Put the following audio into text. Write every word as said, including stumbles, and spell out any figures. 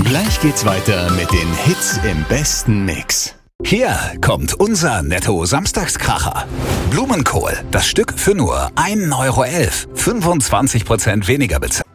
Gleich geht's weiter mit den Hits im besten Mix. Hier kommt unser Netto-Samstagskracher. Blumenkohl, das Stück für nur ein Euro elf. fünfundzwanzig Prozent weniger bezahlt.